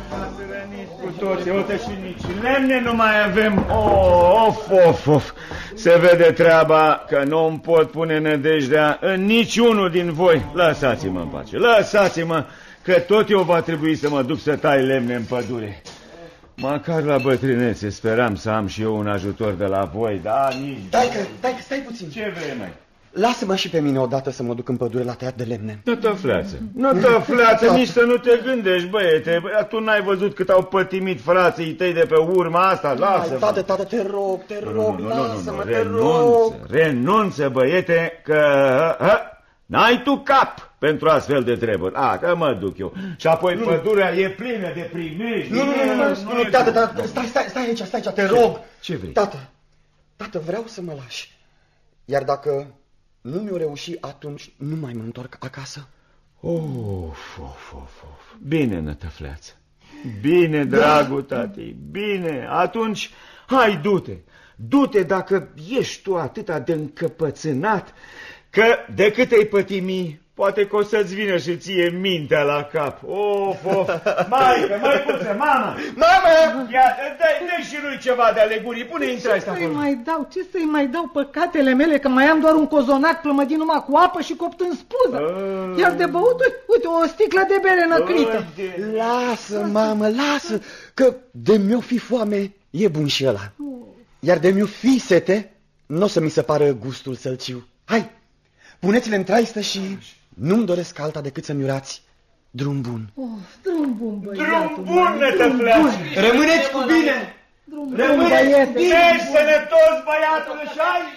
Cu toții, uite și nici lemne nu mai avem. Of. Se vede treaba că nu-mi pot pune nădejdea în niciunul din voi. Lăsați-mă în pace, lăsați-mă, că tot eu va trebui să mă duc să tai lemne în pădure. Măcar la bătrânețe speram să am și eu un ajutor de la voi, dar nici... Dai că stai puțin. Ce vrei, mai? Lasă-mă și pe mine odată să mă duc în pădure la tăiat de lemne. Nătăfleață, nici să nu te gândești, băiete. Tu n-ai văzut cât au pătimit frații tăi de pe urma asta? Lasă-mă. Tată, te rog, lasă-mă, te rog. Renunță, băiete, că n-ai tu cap pentru astfel de treburi. Că mă duc eu. Și apoi pădurea e plină de primești. Nu, tată, stai aici, te rog. Ce vrei? Tată, vreau să mă lași. Iar dacă nu mi-o reuși, atunci nu mai mă întorc acasă. Bine, nătăfleață. Bine, dragul tati, bine. Atunci, hai, du-te dacă ești tu atâta de încăpățânat, că de cât ai pătimi, poate că o să-ți vină și ție mintea la cap. Măicuță, mamă! Ia, dă și lui ceva de alegurii, pune intrai asta acolo. Ce să-i mai dau păcatele mele, că mai am doar un cozonac plămădit numai cu apă și copt în spuză. Iar de băut, uite, o sticlă de bere năcrită. Lasă, mamă, lasă, că de mi-o fi foame, e bun și ăla. Iar de mi-o fi sete, n-o să mi se pară gustul sălciu. Hai, puneți-le în traistă și nu-mi doresc alta decât să-mi urați drum bun. Drum bun, băiatul. Drum bun, nătăfleață. Rămâneți cu bine. Drum bun, băiete. Ești sănătos, băiatul, și ai